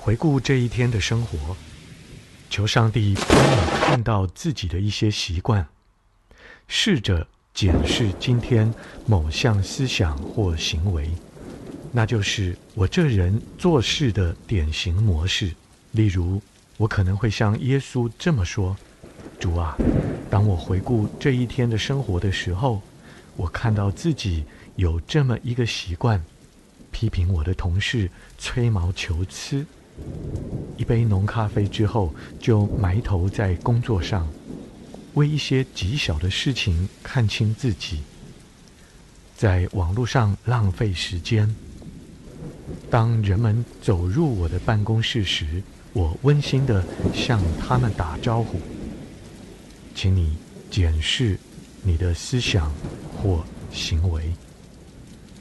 回顾这一天的生活，求上帝帮我看到自己的一些习惯，试着检视今天某项思想或行为，那就是我这人做事的典型模式。例如，我可能会像耶稣这么说：主啊，当我回顾这一天的生活的时候，我看到自己有这么一个习惯，批评我的同事吹毛求疵，一杯浓咖啡之后就埋头在工作上，为一些极小的事情看清自己，在网络上浪费时间。当人们走入我的办公室时，我温馨地向他们打招呼。请你检视你的思想或行为。